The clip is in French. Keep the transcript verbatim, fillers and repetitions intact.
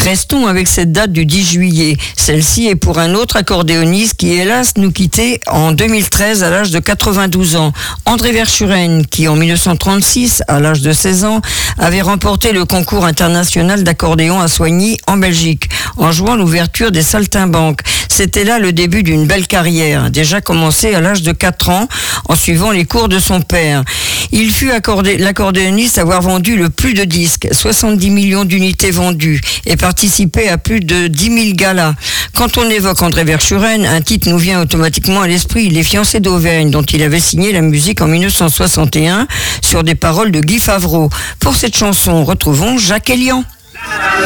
Restons avec cette date du dix juillet. Celle-ci est pour un autre accordéoniste qui, hélas, nous quittait en deux mille treize à l'âge de quatre-vingt-douze ans. André Verschuren, qui en mille neuf cent trente-six, à l'âge de seize ans, avait remporté le concours international d'accordéon à Soigny, en Belgique, en jouant l'ouverture des Saltimbanques. C'était là le début d'une belle carrière, déjà commencée à l'âge de quatre ans, en suivant les cours de son père. Il fut accordé, l'accordéoniste à avoir vendu le plus de disques, soixante-dix millions d'unités vendues, et participé à plus de dix mille galas. Quand on évoque André Verschuren, un titre nous vient automatiquement à l'esprit, Les Fiancés d'Auvergne, dont il avait signé la musique en mille neuf cent soixante et un, sur des paroles de Guy Favreau. Pour cette chanson, retrouvons Jacques Elian.